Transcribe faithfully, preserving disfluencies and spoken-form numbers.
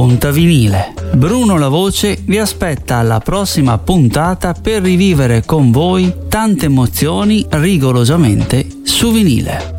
Conta Vinile. Bruno La Voce vi aspetta alla prossima puntata per rivivere con voi tante emozioni rigorosamente su vinile.